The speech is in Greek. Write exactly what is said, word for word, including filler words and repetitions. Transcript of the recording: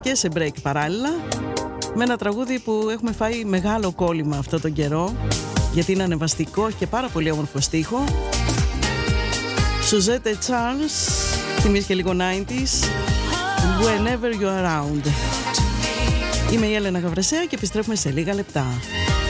και σε break παράλληλα, με ένα τραγούδι που έχουμε φάει μεγάλο κόλλημα αυτό τον καιρό, γιατί είναι ανεβαστικό και πάρα πολύ όμορφο στίχο. Suzette Charles, θυμίζει και λίγο ενενήντα, Whenever You're Around. Είμαι η Έλενα Γαβρεσέα και επιστρέφουμε σε λίγα λεπτά.